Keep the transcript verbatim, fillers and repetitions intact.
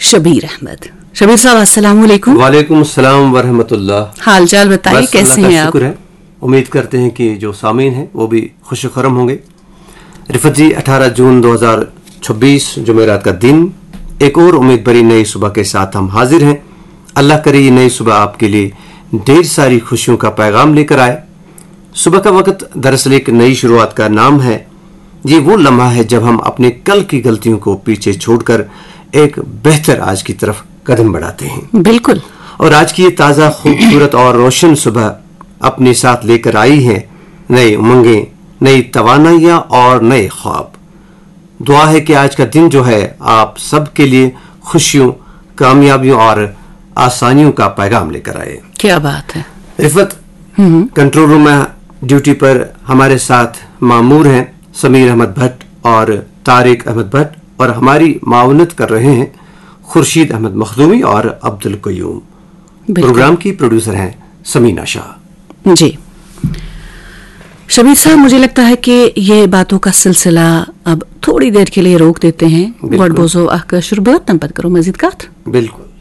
शबीर अहमद। शबीर साहब अस्सलाम वालेकुम। वालेकुम अस्सलाम वरहमतुल्लाह। हाल चाल बताइए, कैसे हैं आप? शुक्र है, उम्मीद करते हैं कि जो सामीन हैं वो भी खुश खरम होंगे। रिफत जी, अठारह जून दो हज़ार छब्बीस जुमेरात का दिन, एक और उम्मीद भरी नई सुबह के साथ हम हाजिर हैं। अल्लाह करे ये नई सुबह आपके लिए ढेर सारी खुशियों का पैगाम लेकर आए। सुबह का वक्त दरअसल एक नई शुरुआत का नाम है। ये वो लम्हा है जब हम अपने कल की गलतियों को पीछे छोड़कर एक बेहतर आज की तरफ कदम बढ़ाते हैं। बिल्कुल। और आज की ये ताज़ा, खूबसूरत और रोशन सुबह अपने साथ लेकर आई है नई उमंगें, नई तवानाइयाँ और नए ख्वाब। दुआ है कि आज का दिन जो है आप सबके लिए खुशियों, कामयाबियों और आसानियों का पैगाम लेकर आए। क्या बात है। रिफत, कंट्रोल रूम में ड्यूटी पर हमारे साथ मामूर हैं समीर अहमद भट्ट और तारिक अहमद भट्ट, और हमारी मावनत कर रहे हैं खुर्शीद अहमद मखदूमी और अब्दुल कयूम। प्रोग्राम की प्रोड्यूसर हैं समीना शाह। जी शबीर साहब, मुझे लगता है कि ये बातों का सिलसिला अब थोड़ी देर के लिए रोक देते हैं। गॉड बोझो आका शुरबत तंपत करो मजीद कात। बिल्कुल।